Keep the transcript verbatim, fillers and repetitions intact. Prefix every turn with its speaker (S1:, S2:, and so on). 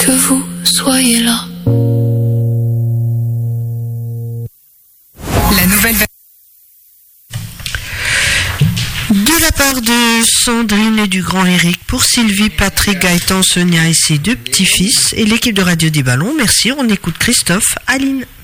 S1: que vous soyez là.
S2: La nouvelle
S3: de la part de Sandrine et du grand Eric pour Sylvie, Patrick, Gaëtan, Sonia et ses deux petits-fils et l'équipe de Radio des Ballons. Merci, on écoute Christophe, Aline.